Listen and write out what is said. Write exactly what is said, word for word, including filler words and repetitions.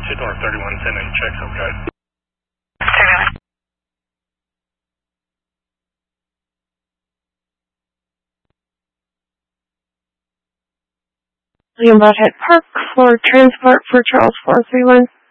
to North thirty-one ten and check home guide. William Buckhead Park for transport for Charles four three one.